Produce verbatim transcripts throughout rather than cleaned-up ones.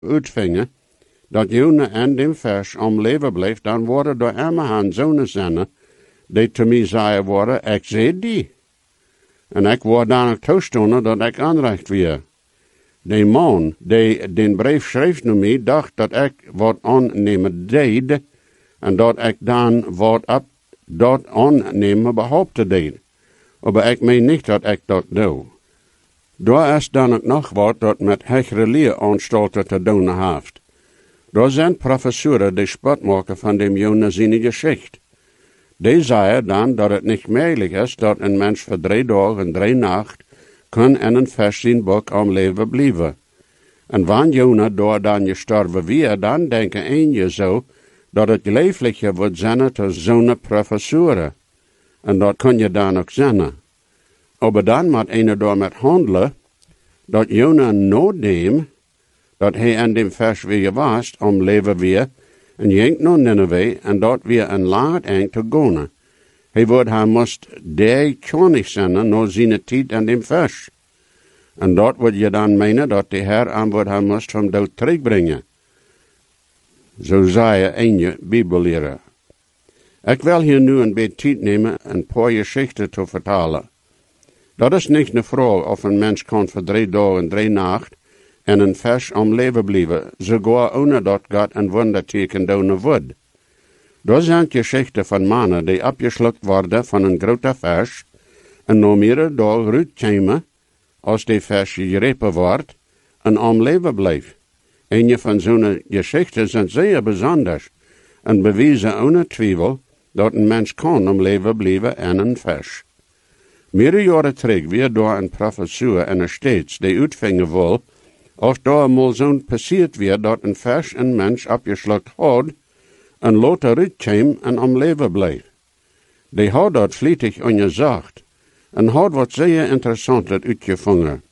uitvingen, dat Jona en dem vers om leven bleef, dan worden door Abraham zonen zijn, die te mij zeiden worden, ik zie die. En ik word dan ook toestonden dat ik aanrecht weer. De man, die den brief schreef naar mij, dacht dat ik wat aannemen deed, en dat ik dan wat op dat aannemen behaupte deed. Maar ik meen niet dat ik dat doe. Daar is dan ook nog wat dat met hecheleeranstalten te doen heeft. Daar zijn professoren die spot maken van dem Jona zijn geschichte. Die zeiden dan dat het niet mogelijk is dat een mens voor drie dagen en drie nachten kan in een vers zijn boek om leven blijven. En wanneer Jona door dan gestorven weer, dan denken een je zo dat het leeflijke wordt zijn te zo'n professoren. En dat kun je dan ook zijn. Maar dan moet een door met handelen dat Jona noodneem dat hij in dem vers weer was om leven weer en jenk naar Nineveh en dat weer een laat eind te gaan. Hij wordt hij moest die koning zijn naar zijn tijd in dem vers. En dat wordt je dan menen dat de Heer aan wordt hij moest van dood terugbrengen. Zo zei je een je bibelleraar. Ik wil hier nu een beetje tijd nemen een paar geschichten te vertalen. Dat is niet de vraag of een mens kan voor drie dagen en drie nachten en een vers om leven blijven, sogar ohne dat God een wonderteken doen wordt. Dat zijn geschichten van mannen die opgeslukt worden van een grote vers en na meerdere dagen uitkomen, als die vers gegrepen wordt, en om leven blijft. Een van zo'n geschichten zijn zeer bijzonder en bewijzen ohne twijfel dat een mens kan om leven blijven in een vers. Meerdere jaren terug weer door een professor in de States die uitvingen wil, of daar mal zo'n passiert weer dat een vers een mens opgeslukt had en later uitkwam en om leven bleef. Die had dat vlietig onderzocht en had wat zeer interessant uitgevangen.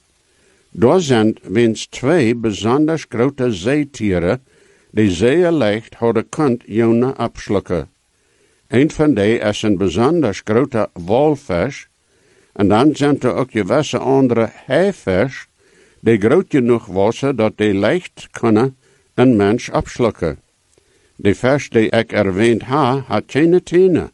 Daar zijn winst twee bijzonder grote zeetieren die zeer leicht hadden kunt Jona opslukken. Een van die is een bijzonder grote walvis en dan zijn er ook gewisse andere haifers die groot genoeg waren dat die leicht kunnen een mens opslukken. De vers die ik erwähnt ha, had geen tenen.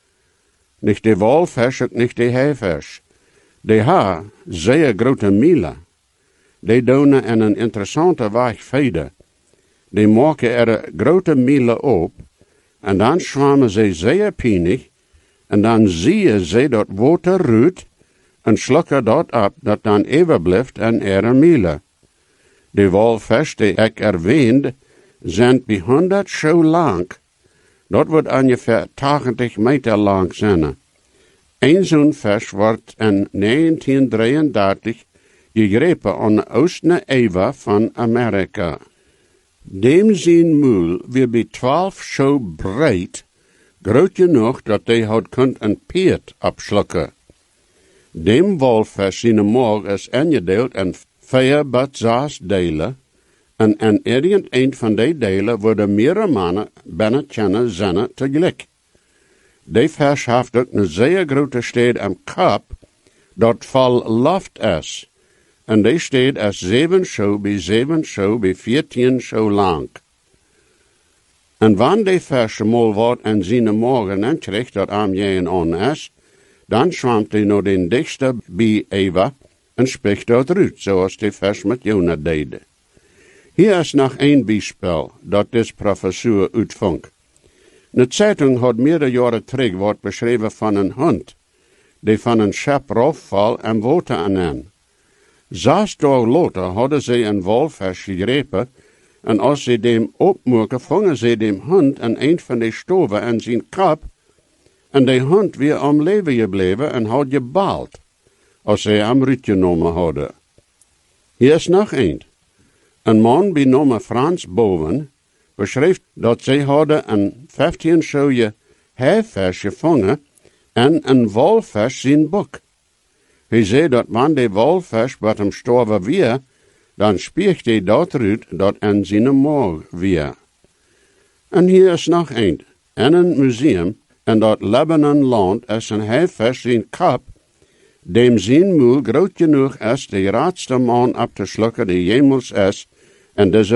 Niet de walvis, ook niet de haifers. Die ha, zeer grote mielen. Die doen in een interessante weg verder. Die maken er grote mielen op, en dan zwemmen ze zeer pijnig, en dan zie je ze dat water ruut, en slukken dat op, dat dan even blijft en er mielen. De walvis die ik erwähnt, zijn bij honderd zo lang. Dat wordt ongeveer tachtig meter lang zijn. Een zo'n vis wordt in negentien drieëndertig gegrepen aan de Oost-Eva van Amerika. Dem zijn moel weer bij twaalf zo breed, groot genoeg dat hij had kunt een peert opslukken. Dem walvis zijn maag is ingedeeld in vier tot zes delen, en in irgendein van die delen worden meerdere mannen binnen kunnen zijn tegelijk. Die vis heeft ook een zeer grote stad am kop, dat vol loft is. En die stad is zeven zo bij zeven zo bij veertien zo lang. En wanneer die vis mal wat in zijn magen inkrijgt dat am jeen on is, dan zwemt hij naar den dichtste bij Eva en spreekt dat uit, zoals die vis met Jona deed. Hier is nog een bijspel dat deze professor uitvonk. De Zeitung had meerdere jaren terug wordt beschreven van een hond, die van een schep raufval en water aanneemt. Zes dagen later hadden ze een walvis gegrepen, en als ze dem opmaken, vangen ze dem hond in een van de stoven in zijn kop, en de hond weer om leven gebleven en had gebald, als ze hem uitgenomen hadden. Hier is nog een. Een man bij Frans Boven beschreef dat ze hadden een vijftien zoje haifvis gevangen en een walvis in boek. Hij zei dat wanneer de walvis wat hem storven weer, dan spreekt hij dat uit dat in zijn maag weer. En hier is nog een. In een museum in dat Lebanon land is een haifvis in kop, dem zijn moel groot genoeg is de raadste man op te slukken die jemels is, en deze